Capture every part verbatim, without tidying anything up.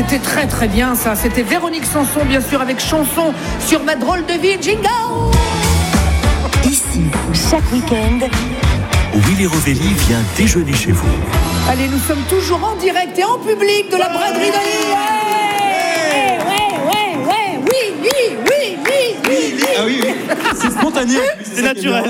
c'était très très bien ça. C'était Véronique Sanson, bien sûr, avec Chanson sur ma drôle de vie. Jingle. Ici, chaque week-end, Willy Rovelli vient déjeuner chez vous. Allez, nous sommes toujours en direct et en public de la braderie d'Olivier. Ouais, ouais, ouais, ouais, oui, oui, oui, oui, oui, oui. Ah oui, oui. C'est spontané, c'est naturel.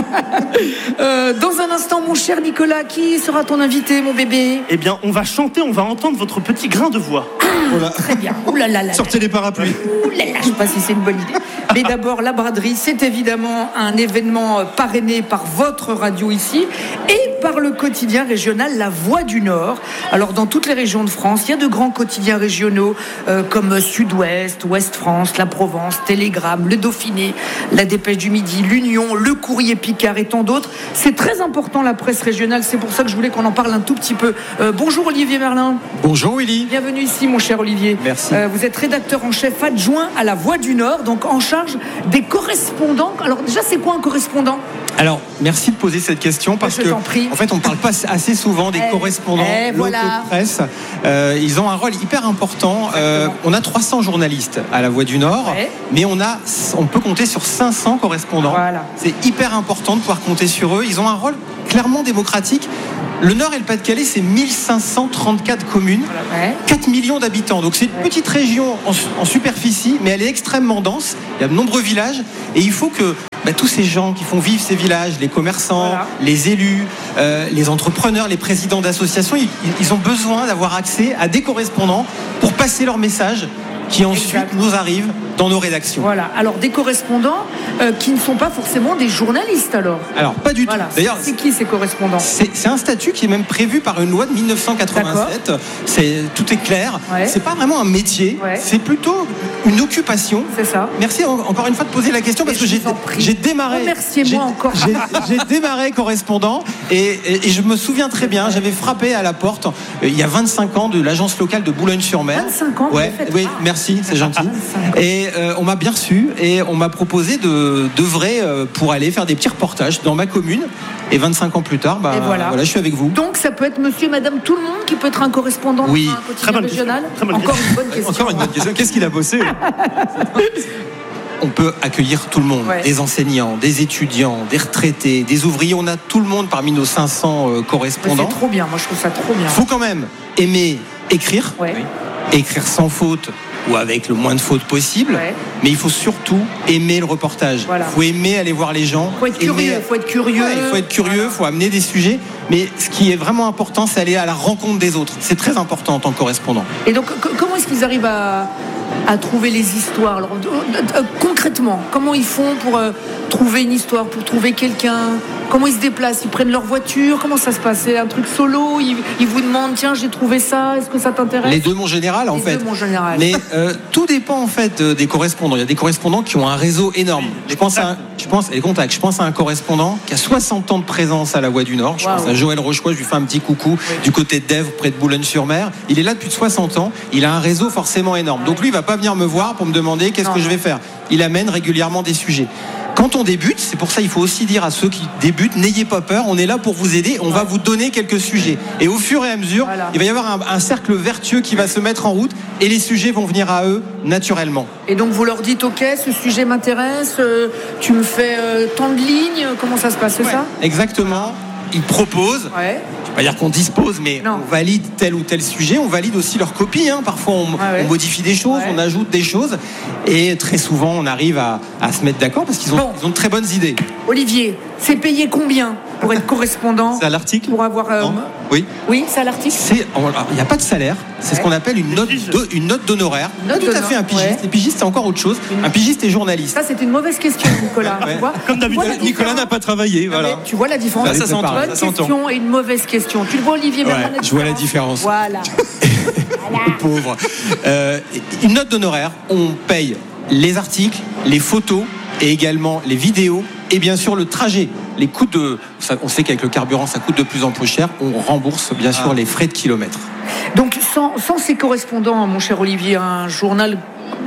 euh, dans un instant, mon cher Nicolas, qui sera ton invité, mon bébé? Eh bien, on va chanter, on va entendre votre petit grain de voix. Ah, voilà. Très bien. Ouh là là là. Sortez les parapluies. Ouh là là, je ne sais pas si c'est une bonne idée. Mais d'abord, la braderie, c'est évidemment un événement parrainé par votre radio ici et par le quotidien régional La Voix du Nord. Alors, dans toutes les régions de France, il y a de grands quotidiens régionaux euh, comme Sud-Ouest, Ouest France, La Provence, Télégramme, Le Dauphiné, La Dépêche du Midi, L'Union, Le Courrier Picard et tant d'autres. C'est très important, la presse régionale. C'est pour ça que je voulais qu'on en parle un tout petit peu. Euh, bonjour Olivier Merlin. Bonjour Willy. Bienvenue ici, mon cher Olivier. Merci. Euh, vous êtes rédacteur en chef adjoint à La Voix du Nord, donc en charge des correspondants. Alors déjà, c'est quoi un correspondant ? Alors, merci de poser cette question parce je que, t'en prie. en fait, on ne parle pas assez souvent des Eh, correspondants eh, locaux voilà. de presse. Euh, ils ont un rôle hyper important. Euh, on a trois cents journalistes à La Voix du Nord, Ouais. mais on a, on peut compter sur cinq cents correspondants. Voilà. C'est hyper important de pouvoir compter sur eux. Ils ont un rôle clairement démocratique. Le Nord et le Pas-de-Calais, c'est mille cinq cent trente-quatre communes, Ouais. quatre millions d'habitants. Donc c'est une petite région en, en superficie, mais elle est extrêmement dense. Il y a de nombreux villages et il faut que bah, tous ces gens qui font vivre ces villages, les commerçants, Voilà. les élus, euh, les entrepreneurs, les présidents d'associations, ils, ils ont besoin d'avoir accès à des correspondants pour passer leur message qui ensuite Exact. nous arrivent dans nos rédactions. Voilà. Alors, des correspondants euh, qui ne sont pas forcément des journalistes, alors. Alors, pas du Voilà. tout. D'ailleurs, c'est qui ces correspondants ? C'est, c'est un statut qui est même prévu par une loi de dix-neuf cent quatre-vingt-sept. C'est, tout est clair. Ouais. C'est pas vraiment un métier. Ouais. C'est plutôt une occupation. C'est ça. Merci en- encore une fois de poser la question parce Mais que je j'ai, vous en prie. j'ai démarré. Remerciez-moi j'ai, encore. J'ai, j'ai démarré correspondant et, et, et je me souviens très bien. J'avais frappé à la porte euh, il y a vingt-cinq ans de l'agence locale de Boulogne-sur-Mer. vingt-cinq ans, vous Ouais. le faites. Oui. Ah. Merci. C'est gentil. vingt-cinq ans. Et euh, on m'a bien reçu et on m'a proposé de d'œuvrer euh, pour aller faire des petits reportages dans ma commune. Et vingt-cinq ans plus tard, bah, Et voilà. je suis avec vous. Donc, ça peut être monsieur et madame tout le monde qui peut être un correspondant Oui. dans un Très quotidien bonne régional. question. Très bonne Encore question. une bonne question. Encore une bonne question. Qu'est-ce qu'il a bossé? On peut accueillir tout le monde, Ouais. des enseignants, des étudiants, des retraités, des ouvriers. On a tout le monde parmi nos cinq cents euh, Mais correspondants. c'est trop bien. Moi, je trouve ça trop bien. Il faut quand même aimer écrire, Ouais. écrire sans faute ou avec le moins de fautes possible. Ouais. Mais il faut surtout aimer le reportage. Voilà. Il faut aimer aller voir les gens. Faut être aimer- curieux. Faut être curieux. Ouais, il faut être curieux, il faut amener des sujets. Mais ce qui est vraiment important, c'est aller à la rencontre des autres. C'est très important en tant que correspondant. Et donc, c- comment est-ce qu'ils arrivent à, à trouver les histoires alors, euh, euh, concrètement, comment ils font pour euh, trouver une histoire, pour trouver quelqu'un? Comment ils se déplacent? Ils prennent leur voiture? Comment ça se passe? C'est un truc solo? Ils, ils vous demandent, tiens, j'ai trouvé ça, est-ce que ça t'intéresse? Les deux, mon général, en Les fait. deux, mon général. Mais euh, tout dépend en fait euh, des correspondants. Il y a des correspondants qui ont un réseau énorme. Je pense à, un- je pense, les contacts. Je pense à un correspondant qui a soixante ans de présence à La Voix du Nord. Je Wow. pense à Joël Rochecois. Je lui fais un petit coucou du côté de Dèvres, près de Boulogne-sur-Mer. Il est là depuis soixante ans. Il a un réseau forcément énorme. Donc lui, il va pas venir me voir pour me demander qu'est-ce Non, que non. je vais faire. Il amène régulièrement des sujets. Quand on débute, c'est pour ça il faut aussi dire à ceux qui débutent, n'ayez pas peur, on est là pour vous aider, on va vous donner quelques sujets. Et au fur et à mesure, Voilà. il va y avoir un, un cercle vertueux qui va se mettre en route et les sujets vont venir à eux naturellement. Et donc, vous leur dites, ok, ce sujet m'intéresse, euh, tu me fais euh, tant de lignes, comment ça se passe, c'est ça? Exactement. Ils proposent. Ouais. Je ne vais pas dire qu'on dispose, mais Non. on valide tel ou tel sujet. On valide aussi leur copie. Hein. Parfois, on, Ah ouais. on modifie des choses, Ouais. on ajoute des choses. Et très souvent, on arrive à, à se mettre d'accord parce qu'ils ont, Bon. ils ont de très bonnes idées. Olivier, c'est payé combien pour être correspondant? C'est à l'article Pour avoir. euh, Non Oui. Oui, c'est à l'article. C'est- alors, il n'y a pas de salaire. C'est Ouais. ce qu'on appelle une note, de- une note d'honoraire. Une note Tout à d'honneur, fait un pigiste. ouais. Les pigistes, c'est encore autre chose. Un pigiste est journaliste. Ça, c'est une mauvaise question, Nicolas. Ouais. Tu vois Comme Tu vois la d'habitude, Nicolas n'a différence pas travaillé. Non, Voilà. mais Tu vois la différence? Ça, ça Une s'entend, bonne ça s'entend. question et une mauvaise question. Tu le vois, Olivier Ouais, Merlin, je vois la différence. Voilà. Le pauvre. Euh, une note d'honoraire, on paye les articles, les photos et également les vidéos et bien sûr le trajet. Les coûts de, ça, on sait qu'avec le carburant ça coûte de plus en plus cher, on rembourse bien sûr Ah. les frais de kilomètre. Donc, sans, sans ces correspondants, mon cher Olivier, un journal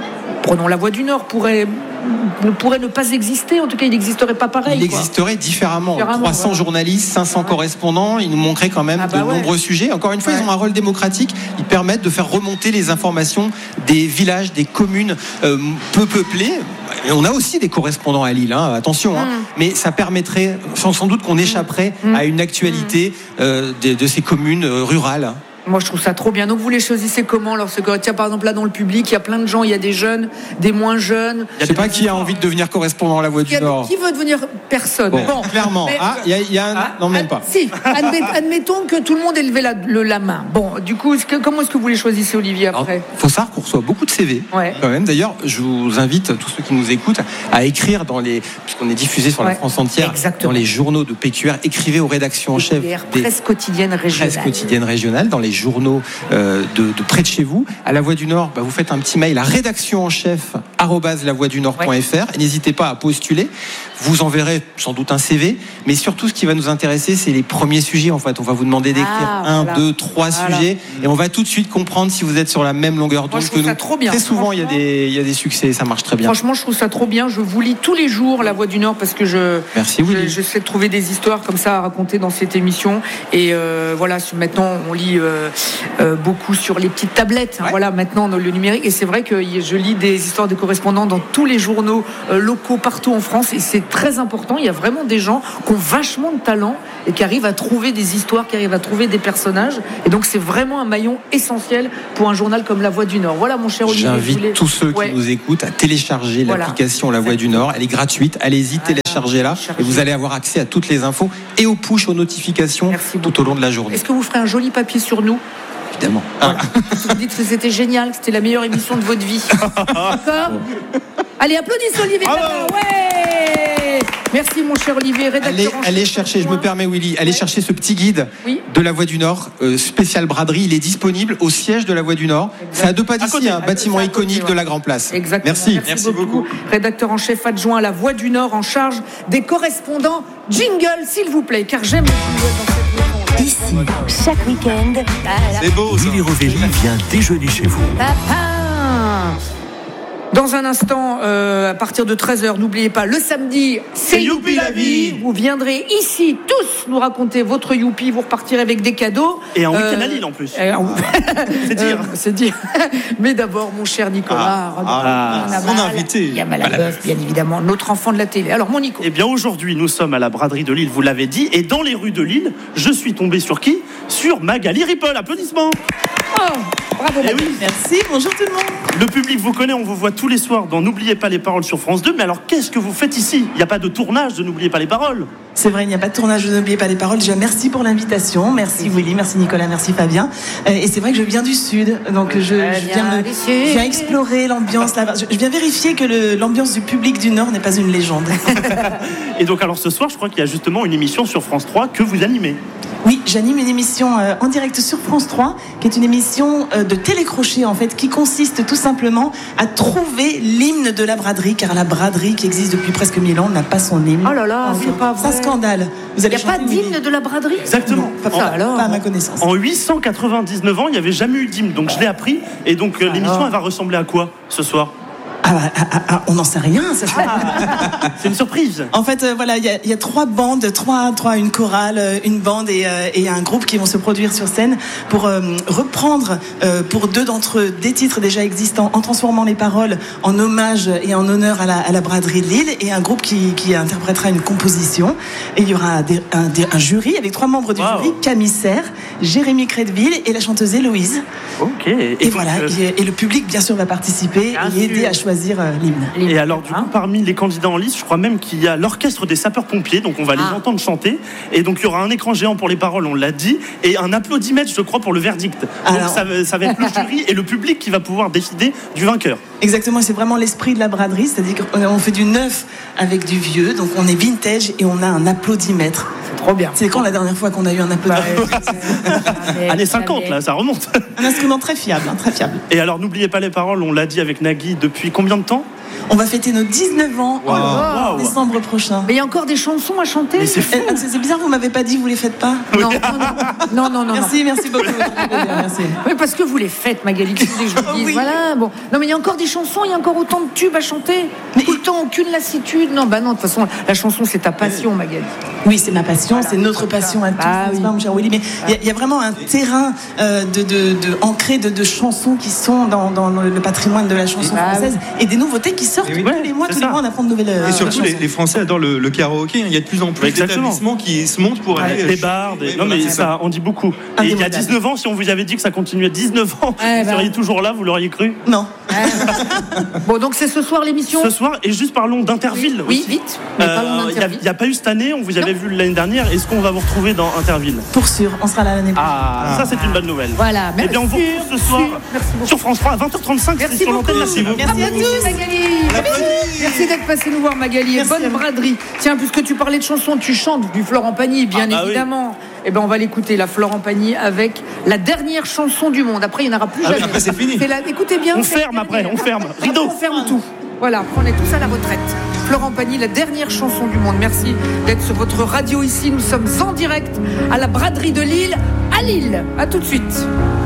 prenons La Voix du Nord, pourrait, pourrait ne pas exister. En tout cas, il n'existerait pas pareil. Il quoi. existerait différemment. différemment trois cents voilà. journalistes, cinq cents ouais. correspondants. Ils nous montraient quand même ah bah de ouais. nombreux sujets. Encore une fois, ouais. ils ont un rôle démocratique. Ils permettent de faire remonter les informations des villages, des communes euh, peu peuplées. Et on a aussi des correspondants à Lille, hein, attention. Hein. Mm. Mais ça permettrait, sans, sans doute qu'on échapperait mm. à une actualité euh, de, de ces communes euh, rurales. Moi, je trouve ça trop bien. Donc, vous les choisissez comment lorsque, tiens, par exemple, là, dans le public, il y a plein de gens, il y a des jeunes, des moins jeunes. Je ne sais pas qui a envie de devenir correspondant à La Voix du Nord. Qui veut devenir personne bon, bon, clairement. Mais, ah, il y a, y a un... ah, non, même pas. Si, admettons que tout le monde ait levé la, le, la main. Bon, du coup, est-ce que, comment est-ce que vous les choisissez, Olivier, après ? Il faut savoir qu'on reçoit beaucoup de C V, ouais. quand même. D'ailleurs, je vous invite, tous ceux qui nous écoutent, à écrire dans les... puisqu'on est diffusé sur ouais. la France entière, exactement. Dans les journaux de P Q R, écrivez aux rédactions en chef des presse quotidienne régionale. Presse quotidienne régionale, dans les journaux De, de près de chez vous. À La Voix du Nord, bah, vous faites un petit mail à rédaction en chef arobase la voix du nord point f r ouais. N'hésitez pas à postuler. Vous enverrez sans doute un C V, mais surtout ce qui va nous intéresser, c'est les premiers sujets. En fait, on va vous demander d'écrire ah, un, voilà. deux, trois voilà. sujets, et on va tout de suite comprendre si vous êtes sur la même longueur d'onde que nous. Trop bien. Très souvent, il y a des, il y a des succès, ça marche très bien. Franchement, je trouve ça trop bien. Je vous lis tous les jours La Voix du Nord parce que je, Merci, je, je sais trouver des histoires comme ça à raconter dans cette émission. Et euh, voilà, maintenant, on lit euh, euh, beaucoup sur les petites tablettes. Ouais. Voilà, maintenant dans le numérique. Et c'est vrai que je lis des histoires de correspondants dans tous les journaux euh, locaux partout en France. Et c'est très important. Il y a vraiment des gens qui ont vachement de talent et qui arrivent à trouver des histoires, qui arrivent à trouver des personnages. Et donc c'est vraiment un maillon essentiel pour un journal comme La Voix du Nord. Voilà, mon cher Olivier. J'invite voulais... tous ceux ouais. qui nous écoutent à télécharger voilà. l'application La Voix du Nord. Elle est gratuite. Allez-y, voilà. téléchargez-la et vous allez avoir accès à toutes les infos et aux push, aux notifications tout au long de la journée. Est-ce que vous ferez un joli papier sur nous ? Évidemment. Voilà. Vous dites que c'était génial, que c'était la meilleure émission de votre vie. D'accord ? Allez, applaudissez Olivier. Ouais. Merci mon cher Olivier, rédacteur allez, en chef. Allez chercher, je me permets Willy, allez ouais. chercher ce petit guide oui. de La Voix du Nord, euh, spécial braderie. Il est disponible au siège de La Voix du Nord. Exact. C'est à deux pas d'ici, un bâtiment côté, iconique ouais. de la Grand Place. Exactement. Merci. Merci, Merci beaucoup. beaucoup. Rédacteur en chef adjoint à La Voix du Nord, en charge des correspondants. Jingle, s'il vous plaît, car j'aime les jingles dans cette maison. Ici, chaque week-end, c'est beau. Willy Rovelli vient déjeuner chez vous. Papa. Dans un instant, euh, à partir de treize heures, n'oubliez pas, le samedi, c'est, c'est Youpi la vie. Vous viendrez ici tous nous raconter votre Youpi. Vous repartirez avec des cadeaux. Et un week-end à Lille en plus. Euh, c'est dire. Euh, c'est dire. Mais d'abord, mon cher Nicolas. Ah, ah, mon invité. Il y a Malabeuf, bien évidemment, notre enfant de la télé. Alors, mon Nico. Eh bien, aujourd'hui, nous sommes à la braderie de Lille, vous l'avez dit. Et dans les rues de Lille, je suis tombé sur qui ? Sur Magali Ripoll. Applaudissements. Oh, bravo. Eh oui, merci. Bonjour tout le monde. Le public vous connaît, on vous voit tous les soirs dans N'oubliez pas les paroles sur France deux. Mais alors, qu'est-ce que vous faites ici ? Il n'y a pas de tournage de N'oubliez pas les paroles. C'est vrai, il n'y a pas de tournage de N'oubliez pas les paroles. Déjà, merci pour l'invitation. Merci Willy, merci Nicolas, merci Fabien. Euh, et c'est vrai que je viens du Sud. Donc, je, je, viens, me, je viens explorer l'ambiance là-bas. Je, je viens vérifier que le, l'ambiance du public du Nord n'est pas une légende. Et donc, alors ce soir, je crois qu'il y a justement une émission sur France trois que vous animez. Oui, j'anime une émission euh, en direct sur France trois, qui est une émission euh, de télécrochet, en fait, qui consiste tout simplement à trouver l'hymne de la braderie, car la braderie, qui existe depuis presque mille ans, n'a pas son hymne. Oh là là, enfin, c'est pas vrai. C'est un scandale. Il n'y a pas d'hymne de la braderie ? Exactement. Non, pas, en, ça, alors, pas à ma connaissance. En huit cent quatre-vingt-dix-neuf ans, il n'y avait jamais eu d'hymne, donc je l'ai appris. Et donc, euh, l'émission, elle va ressembler à quoi, ce soir ? Ah, ah, ah, on n'en sait rien, ça. Ah, c'est une surprise. En fait, euh, voilà, il y, y a trois bandes, trois, trois, une chorale, une bande et, euh, et un groupe qui vont se produire sur scène pour euh, reprendre euh, pour deux d'entre eux des titres déjà existants en transformant les paroles en hommage et en honneur à la, à la braderie de Lille, et un groupe qui, qui interprétera une composition. Et il y aura des, un, des, un jury avec trois membres du wow. jury, Camille Serre, Jérémy Crédville et la chanteuse Héloïse. Ok. Et, et voilà, euh... et, et le public bien sûr va participer bien et aider à choisir l'hymne. Et alors, du coup, parmi les candidats en lice, je crois même qu'il y a l'orchestre des sapeurs-pompiers, donc on va les ah. entendre chanter. Et donc, il y aura un écran géant pour les paroles, on l'a dit, et un applaudimètre, je crois, pour le verdict. Donc, alors... ça, ça va être le jury et le public qui va pouvoir décider du vainqueur. Exactement, c'est vraiment l'esprit de la braderie, c'est-à-dire qu'on fait du neuf avec du vieux, donc on est vintage et on a un applaudimètre. C'est trop bien. C'est quand la dernière fois qu'on a eu un applaudimètre ? Années cinquante, là, ça remonte. Un instrument très fiable, hein, très fiable. Et alors, n'oubliez pas les paroles, on l'a dit avec Nagui depuis combien de temps ? On va fêter nos dix-neuf ans Wow. en Wow. décembre prochain. Mais il y a encore des chansons à chanter. Mais c'est fou. Euh, C'est bizarre, vous m'avez pas dit, vous les faites pas? Non, non, non, non, non. Merci, merci beaucoup. Merci. Oui, parce que vous les faites, Magali. Qu'est-ce que je vous dis Oui. Voilà, bon. Non, mais il y a encore des chansons, il y a encore autant de tubes à chanter. Mais tout le temps, aucune lassitude. Non, bah non, de toute façon, la chanson, c'est ta passion, Magali. Oui, c'est ma passion, c'est notre passion à tous, Ah n'est-ce oui. pas, mon cher Willy? Mais il y a- il y, a vraiment un terrain euh, de, de, de, ancré de, de chansons qui sont dans, dans le patrimoine de la chanson Ah française et des nouveautés qui sortent Et oui. tous les mois. c'est Tous ça. les mois, on apprend de nouvelles euh, Et surtout, chansons. les, les Français adorent le, le karaoké. Il y a de plus en plus Exactement. d'établissements qui se montent pour aller. Des bars, des... Oui, non voilà, mais c'est ça, on dit beaucoup. Et il y a Indémodable. dix-neuf ans, si on vous avait dit que ça continuait dix-neuf ans, Ouais, vous bah. seriez toujours là, vous l'auriez cru. Non. Bon, donc c'est ce soir l'émission. Ce soir, et juste parlons d'Interville. Oui, aussi. vite. Mais Euh, parlons Il d'Interville. n'y a, pas eu cette année, on vous avait vu l'année dernière. Est-ce qu'on va vous retrouver dans Interville? Pour sûr, on sera là l'année prochaine. Ah, ça c'est une bonne nouvelle. Voilà, Eh bien, on vous merci, retrouve ce soir merci beaucoup. sur France trois à vingt heures trente-cinq. Merci c'est sur beaucoup. l'antenne. Merci beaucoup. Merci à tous. Magali. Merci d'être passé nous voir, Magali. Et Merci à bonne vous. braderie. Tiens, puisque tu parlais de chansons, tu chantes du Florent Pagny, bien Ah bah oui. évidemment. Eh ben, on va l'écouter, la Florent Pagny, avec la dernière chanson du monde. Après, il n'y en aura plus Ah oui, jamais. après, c'est fini. la... Écoutez bien. On c'est la ferme après, dernière. on ferme. Après, Rideau. On ferme tout. Voilà, on est tous à la retraite. Florent Pagny, la dernière chanson du monde. Merci d'être sur votre radio ici. Nous sommes en direct à la braderie de Lille, à Lille. À tout de suite.